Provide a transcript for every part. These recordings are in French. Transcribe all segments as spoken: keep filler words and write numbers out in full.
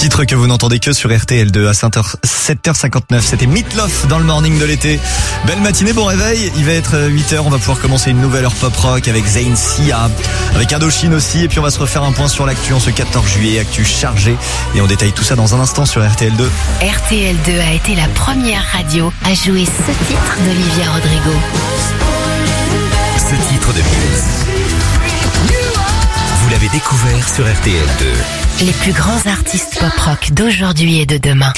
titre que vous n'entendez que sur R T L deux à sept heures cinquante-neuf. C'était Meatloaf dans le morning de l'été. Belle matinée, bon réveil. Il va être huit heures. On va pouvoir commencer une nouvelle heure pop rock avec Zayn Sia, avec Indochine aussi. Et puis on va se refaire un point sur l'actu en ce quatorze juillet. Actu chargé. Et on détaille tout ça dans un instant sur R T L deux. R T L deux a été la première radio à jouer ce titre d'Olivia Rodrigo. Ce titre de Muse, vous l'avez découvert sur R T L deux. Les plus grands artistes pop-rock d'aujourd'hui et de demain.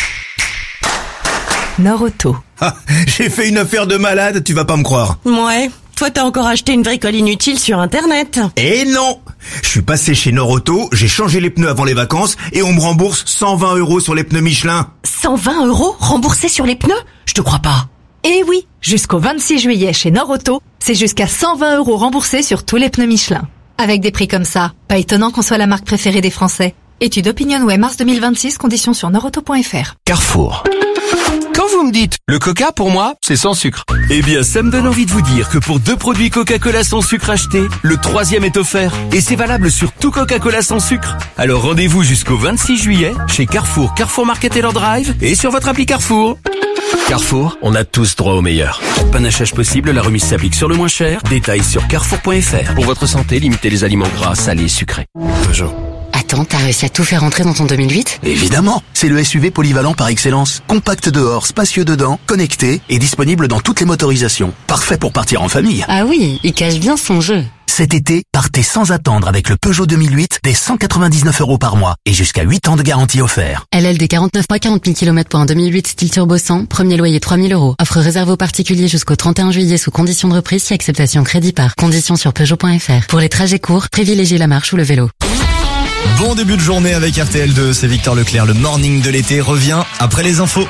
Noroto. Ah, j'ai fait une affaire de malade, tu vas pas me croire. Ouais, toi t'as encore acheté une bricole inutile sur internet. Eh non, je suis passé chez Noroto, j'ai changé les pneus avant les vacances et on me rembourse cent vingt euros sur les pneus Michelin. cent vingt euros remboursés sur les pneus? Je te crois pas. Eh oui, jusqu'au vingt-six juillet chez Noroto, c'est jusqu'à cent vingt euros remboursés sur tous les pneus Michelin. Avec des prix comme ça, pas étonnant qu'on soit la marque préférée des Français. Étude OpinionWay mars deux mille vingt-six, conditions sur noroto point f r. Carrefour. Quand vous me dites le coca, pour moi, c'est sans sucre. Eh bien, ça me donne envie de vous dire que pour deux produits Coca-Cola sans sucre achetés, le troisième est offert. Et c'est valable sur tout Coca-Cola sans sucre. Alors rendez-vous jusqu'au vingt-six juillet chez Carrefour, Carrefour Market et leur Drive et sur votre appli Carrefour. Carrefour, on a tous droit au meilleur. Panachage possible, la remise s'applique sur le moins cher. Détails sur carrefour point f r. Pour votre santé, limitez les aliments gras, salés et sucrés. Peugeot. Attends, t'as réussi à tout faire entrer dans ton deux mille huit? Évidemment, c'est le S U V polyvalent par excellence. Compact dehors, spacieux dedans, connecté et disponible dans toutes les motorisations. Parfait pour partir en famille. Ah oui, il cache bien son jeu. Cet été, partez sans attendre avec le Peugeot deux mille huit dès cent quatre-vingt-dix-neuf euros par mois et jusqu'à huit ans de garantie offert. L L D quarante-neuf mois, quarante mille kilomètres pour un deux mille huit style turbo cent, premier loyer trois mille euros. Offre réservée aux particuliers jusqu'au trente et un juillet sous condition de reprise si acceptation crédit par. Conditions sur peugeot point f r. Pour les trajets courts, privilégiez la marche ou le vélo. Bon début de journée avec R T L deux, c'est Victor Leclerc. Le morning de l'été revient après les infos.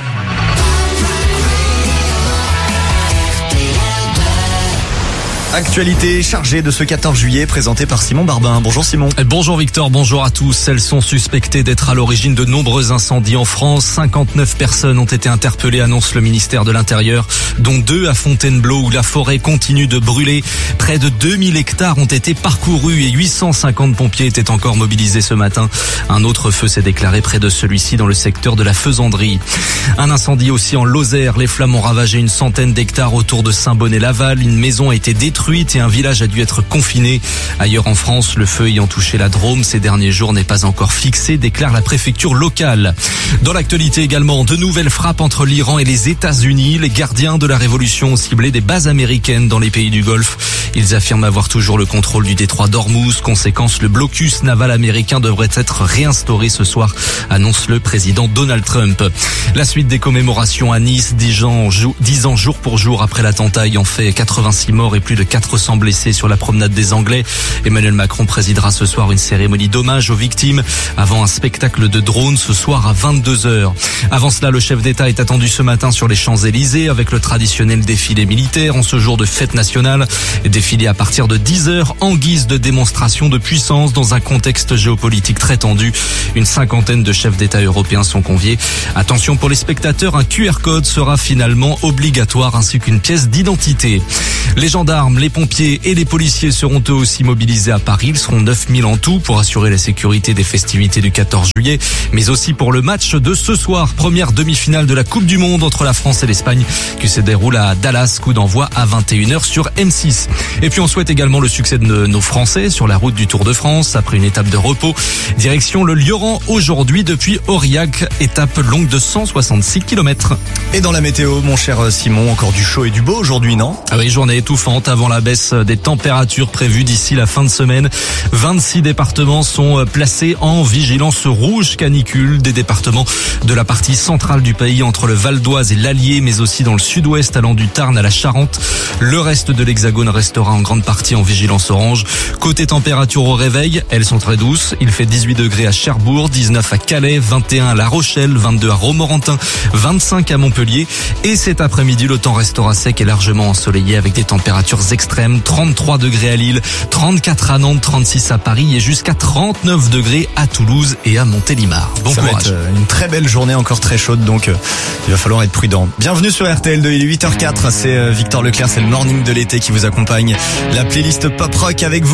Actualité chargée de ce quatorze juillet présentée par Simon Barbin. Bonjour Simon. Bonjour Victor, bonjour à tous. Elles sont suspectées d'être à l'origine de nombreux incendies en France. cinquante-neuf personnes ont été interpellées, annonce le ministère de l'Intérieur, dont deux à Fontainebleau où la forêt continue de brûler. Près de deux mille hectares ont été parcourus et huit cent cinquante pompiers étaient encore mobilisés ce matin. Un autre feu s'est déclaré près de celui-ci dans le secteur de la Faisanderie. Un incendie aussi en Lozère. Les flammes ont ravagé une centaine d'hectares autour de Saint-Bonnet-Laval. Une maison a été détruite et un village a dû être confiné. Ailleurs en France, le feu ayant touché la Drôme ces derniers jours n'est pas encore fixé, déclare la préfecture locale. Dans l'actualité également, de nouvelles frappes entre l'Iran et les États-Unis. Les gardiens de la révolution ont ciblé des bases américaines dans les pays du Golfe. Ils affirment avoir toujours le contrôle du détroit d'Ormuz. Conséquence, le blocus naval américain devrait être réinstauré ce soir, annonce le président Donald Trump. La suite des commémorations à Nice, dix ans, dix ans jour pour jour après l'attentat ayant fait quatre-vingt-six morts et plus de quatre cents blessés sur la promenade des Anglais. Emmanuel Macron présidera ce soir une cérémonie d'hommage aux victimes avant un spectacle de drones ce soir à vingt-deux heures. Avant cela, le chef d'État est attendu ce matin sur les Champs-Élysées avec le traditionnel défilé militaire en ce jour de fête nationale. Défilé à partir de dix heures en guise de démonstration de puissance dans un contexte géopolitique très tendu. Une cinquantaine de chefs d'État européens sont conviés. Attention pour les spectateurs, un Q R code sera finalement obligatoire ainsi qu'une pièce d'identité. Les gendarmes, les pompiers et les policiers seront eux aussi mobilisés à Paris. Ils seront neuf mille en tout pour assurer la sécurité des festivités du quatorze juillet, mais aussi pour le match de ce soir. Première demi-finale de la Coupe du Monde entre la France et l'Espagne qui se déroule à Dallas. Coup d'envoi à vingt et une heures sur M six. Et puis on souhaite également le succès de nos Français sur la route du Tour de France. Après une étape de repos, direction le Lioran aujourd'hui depuis Aurillac. Étape longue de cent soixante-six kilomètres. Et dans la météo, mon cher Simon, encore du chaud et du beau aujourd'hui, non? Ah oui, journée étouffante avant la baisse des températures prévues d'ici la fin de semaine. vingt-six départements sont placés en vigilance rouge canicule. Des départements de la partie centrale du pays entre le Val d'Oise et l'Allier, mais aussi dans le sud-ouest allant du Tarn à la Charente. Le reste de l'Hexagone restera en grande partie en vigilance orange. Côté température au réveil, elles sont très douces. Il fait dix-huit degrés à Cherbourg, dix-neuf à Calais, vingt et un à La Rochelle, vingt-deux à Romorantin, vingt-cinq à Montpellier. Et cet après-midi, le temps restera sec et largement ensoleillé avec des températures extrêmes. trente-trois degrés à Lille, trente-quatre à Nantes, trente-six à Paris et jusqu'à trente-neuf degrés à Toulouse et à Montélimar. Bon Ça courage. va être une très belle journée encore très chaude, donc euh, il va falloir être prudent. Bienvenue sur R T L deux, il est huit heures quatre, c'est euh, Victor Leclerc, c'est le morning de l'été qui vous accompagne. La playlist pop rock avec vous.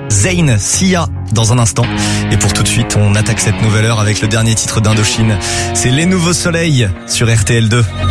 Zayn Sia dans un instant. Et pour tout de suite, on attaque cette nouvelle heure avec le dernier titre d'Indochine. C'est Les Nouveaux Soleils sur R T L deux.